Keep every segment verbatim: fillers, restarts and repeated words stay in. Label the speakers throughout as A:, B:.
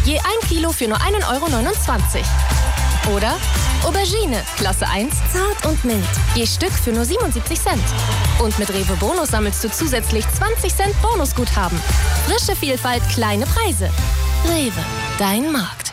A: je ein Kilo für nur einen Euro neunundzwanzig. Oder Aubergine, Klasse eins, zart und mild, je Stück für nur siebenundsiebzig Cent. Und mit Rewe Bonus sammelst du zusätzlich zwanzig Cent Bonusguthaben. Frische Vielfalt, kleine Preise. Rewe, dein Markt.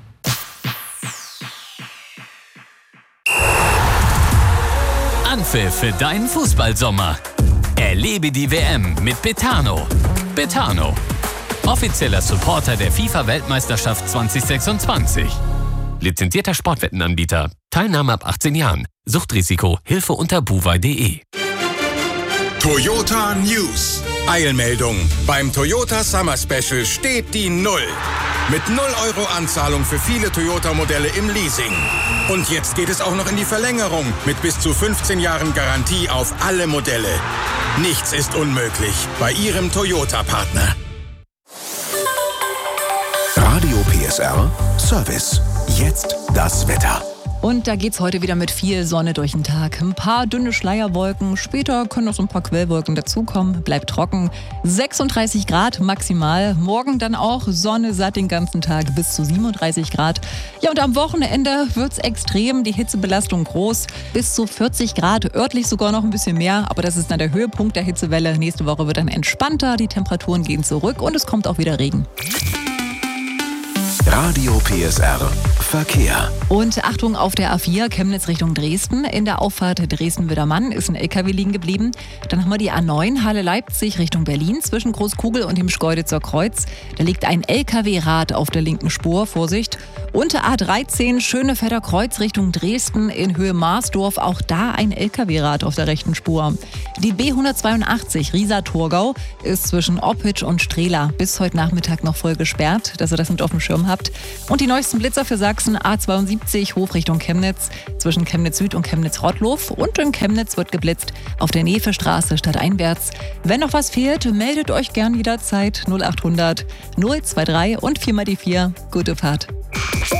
B: Anpfiff für deinen Fußballsommer. Erlebe die W M mit Betano. Betano, offizieller Supporter der FIFA-Weltmeisterschaft zwanzig sechsundzwanzig. Lizenzierter Sportwettenanbieter. Teilnahme ab achtzehn Jahren. Suchtrisiko. Hilfe unter buwei punkt de.
C: Toyota News. Eilmeldung. Beim Toyota Summer Special steht die Null. Mit null Euro Anzahlung für viele Toyota-Modelle im Leasing. Und jetzt geht es auch noch in die Verlängerung mit bis zu fünfzehn Jahren Garantie auf alle Modelle. Nichts ist unmöglich bei Ihrem Toyota-Partner.
D: Radio P S R Service. Jetzt das Wetter.
E: Und da geht's heute wieder mit viel Sonne durch den Tag. Ein paar dünne Schleierwolken. Später können noch so ein paar Quellwolken dazukommen. Bleibt trocken. sechsunddreißig Grad maximal. Morgen dann auch Sonne satt den ganzen Tag bis zu siebenunddreißig Grad. Ja, und am Wochenende wird's extrem. Die Hitzebelastung groß. Bis zu vierzig Grad. Örtlich sogar noch ein bisschen mehr. Aber das ist dann der Höhepunkt der Hitzewelle. Nächste Woche wird dann entspannter. Die Temperaturen gehen zurück und es kommt auch wieder Regen.
D: Radio P S R Verkehr.
E: Und Achtung auf der A vier, Chemnitz Richtung Dresden. In der Auffahrt Dresden-Widdermann ist ein L K W liegen geblieben. Dann haben wir die A neun, Halle-Leipzig Richtung Berlin, zwischen Großkugel und dem Schkeuditzer Kreuz. Da liegt ein L K W-Rad auf der linken Spur, Vorsicht. Und A dreizehn, Schönefelder Kreuz Richtung Dresden in Höhe Marsdorf, auch da ein L K W-Rad auf der rechten Spur. Die B hundertzweiundachtzig Riesa-Torgau ist zwischen Oppitsch und Strehla bis heute Nachmittag noch voll gesperrt, dass ihr das mit auf dem Schirm habt. Und die neuesten Blitzer für Sachsen, A zweiundsiebzig Hof Richtung Chemnitz, zwischen Chemnitz Süd und Chemnitz-Rottlof. Und in Chemnitz wird geblitzt auf der Nevestraße stadteinwärts. Wenn noch was fehlt, meldet euch gern jederzeit null achthundert null zwei drei und vier mal die vier. Gute Fahrt.